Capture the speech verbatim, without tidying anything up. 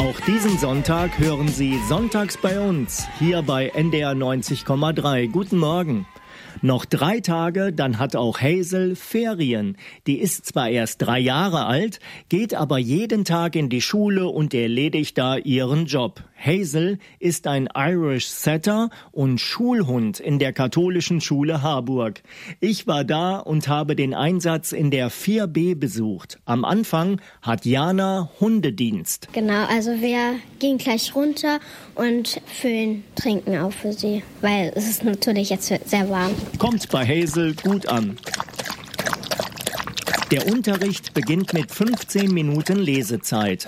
Auch diesen Sonntag hören Sie Sonntags bei uns, hier bei N D R neunzig Komma drei. Guten Morgen. Noch drei Tage, dann hat auch Hazel Ferien. Die ist zwar erst drei Jahre alt, geht aber jeden Tag in die Schule und erledigt da ihren Job. Hazel ist ein Irish Setter und Schulhund in der katholischen Schule Harburg. Ich war da und habe den Einsatz in der vier B besucht. Am Anfang hat Jana Hundedienst. Genau, also wir gehen gleich runter und füllen Trinken auf für sie, weil es ist natürlich jetzt sehr warm. Kommt bei Hazel gut an. Der Unterricht beginnt mit fünfzehn Minuten Lesezeit.